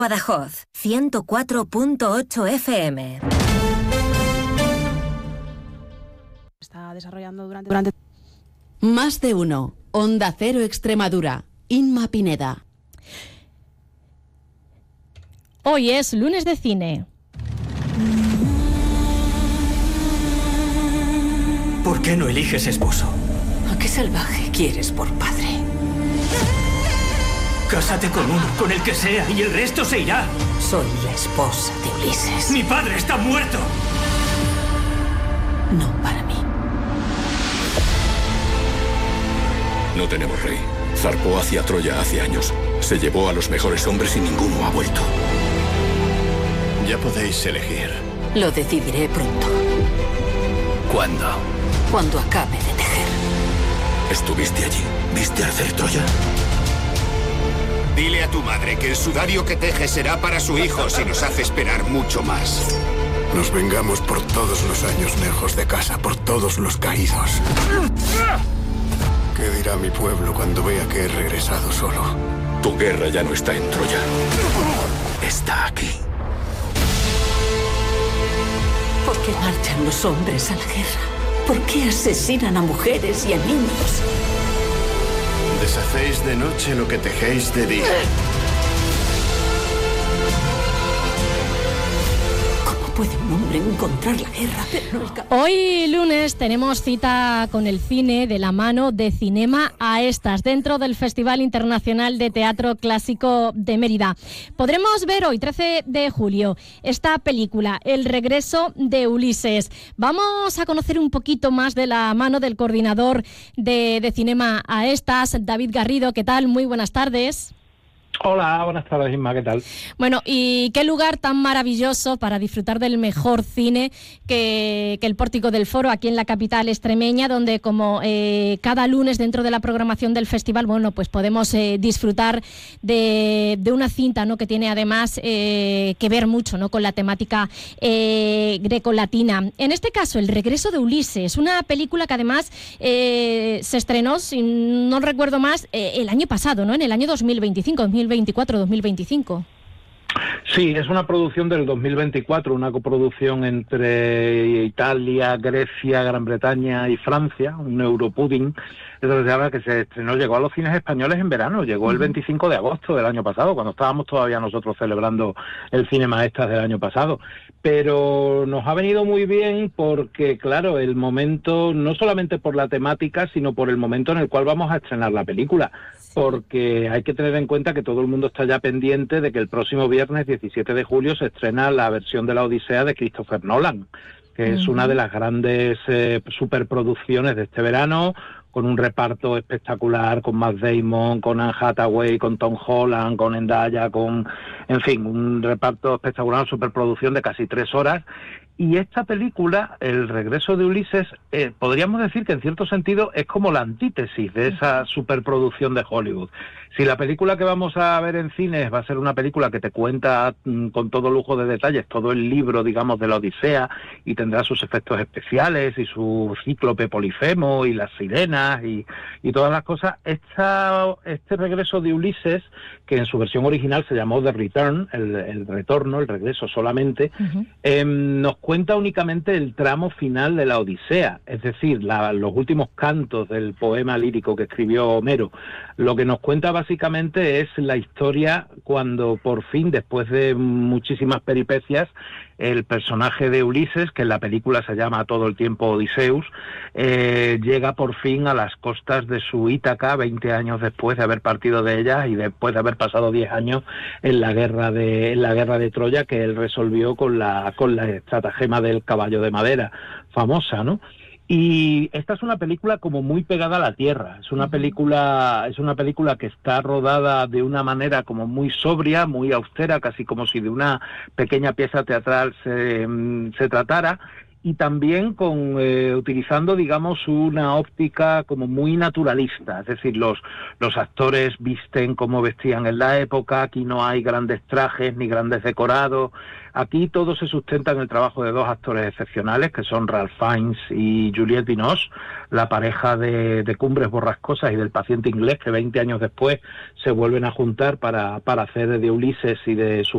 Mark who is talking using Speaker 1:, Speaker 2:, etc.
Speaker 1: Badajoz, 104.8 FM.
Speaker 2: Está desarrollando durante...
Speaker 3: Más de uno. Onda Cero Extremadura. Inma Pineda.
Speaker 4: Hoy es lunes de cine.
Speaker 5: ¿Por qué no eliges esposo?
Speaker 6: ¿A qué salvaje quieres por padre?
Speaker 5: Cásate con uno, con el que sea, y el resto se irá.
Speaker 6: Soy la esposa de Ulises.
Speaker 5: ¡Mi padre está muerto!
Speaker 6: No para mí.
Speaker 7: No tenemos rey. Zarpó hacia Troya hace años. Se llevó a los mejores hombres y ninguno ha vuelto.
Speaker 8: Ya podéis elegir.
Speaker 6: Lo decidiré pronto.
Speaker 8: ¿Cuándo?
Speaker 6: Cuando acabe de tejer.
Speaker 7: ¿Estuviste allí? ¿Viste arder Troya?
Speaker 8: Dile a tu madre que el sudario que teje será para su hijo si nos hace esperar mucho más.
Speaker 9: Nos vengamos por todos los años lejos de casa, por todos los caídos. ¿Qué dirá mi pueblo cuando vea que he regresado solo?
Speaker 7: Tu guerra ya no está en Troya. Está aquí.
Speaker 6: ¿Por qué marchan los hombres a la guerra? ¿Por qué asesinan a mujeres y a niños?
Speaker 8: Deshacéis de noche lo que tejéis de día.
Speaker 6: ¿Cómo puede un hombre encontrar la guerra, pero no el camino?
Speaker 4: Hoy lunes tenemos cita con el cine de la mano de Cinema a Estas, dentro del Festival Internacional de Teatro Clásico de Mérida. Podremos ver hoy, 13 de julio, esta película, El regreso de Ulises. Vamos a conocer un poquito más de la mano del coordinador de Cinema a Estas, David Garrido. ¿Qué tal? Muy buenas tardes.
Speaker 10: Hola, buenas tardes, Inma, ¿qué tal?
Speaker 4: Bueno, y qué lugar tan maravilloso para disfrutar del mejor cine que el Pórtico del Foro, aquí en la capital extremeña, donde como cada lunes dentro de la programación del festival, bueno, pues podemos disfrutar de una cinta, ¿no?, que tiene además que ver mucho, ¿no?, con la temática grecolatina. En este caso, El regreso de Ulises, una película que además se estrenó, si no recuerdo más, el año pasado, ¿no?, en el año 2024-2025.
Speaker 10: Sí, es una producción del 2024, una coproducción entre Italia, Grecia, Gran Bretaña y Francia, un Europudding, que se estrenó, llegó a los cines españoles en verano, llegó el 25 de agosto del año pasado, cuando estábamos todavía nosotros celebrando el Cinema Estas del año pasado. Pero nos ha venido muy bien porque, claro, el momento, no solamente por la temática, sino por el momento en el cual vamos a estrenar la película, porque hay que tener en cuenta que todo el mundo está ya pendiente de que el próximo viernes 17 de julio se estrena la versión de la Odisea de Christopher Nolan, que es una de las grandes superproducciones de este verano, con un reparto espectacular, con Matt Damon, con Anne Hathaway, con Tom Holland, con Zendaya, en fin, un reparto espectacular, superproducción de casi 3 horas. Y esta película, El regreso de Ulises, podríamos decir que en cierto sentido es como la antítesis de esa superproducción de Hollywood. Si la película que vamos a ver en cines va a ser una película que te cuenta con todo lujo de detalles todo el libro, digamos, de la Odisea, y tendrá sus efectos especiales y su cíclope Polifemo y las sirenas y todas las cosas, este regreso de Ulises, que en su versión original se llamó The Return, el retorno, el regreso solamente, nos cuenta únicamente el tramo final de la Odisea, es decir, los últimos cantos del poema lírico que escribió Homero. Lo que nos cuenta básicamente es la historia cuando por fin, después de muchísimas peripecias, el personaje de Ulises, que en la película se llama todo el tiempo Odiseus, llega por fin a las costas de su Ítaca 20 años después de haber partido de ella y después de haber pasado 10 años en la guerra de Troya, que él resolvió con la estratagema del caballo de madera, famosa, ¿no? Y esta es una película como muy pegada a la tierra, es una película que está rodada de una manera como muy sobria, muy austera, casi como si de una pequeña pieza teatral se tratara, y también utilizando, digamos, una óptica como muy naturalista, es decir, los actores visten como vestían en la época, aquí no hay grandes trajes ni grandes decorados, aquí todo se sustenta en el trabajo de 2 actores excepcionales, que son Ralph Fiennes y Juliette Binoche, la pareja de Cumbres Borrascosas y del Paciente Inglés, que 20 años después se vuelven a juntar para hacer de Ulises y de su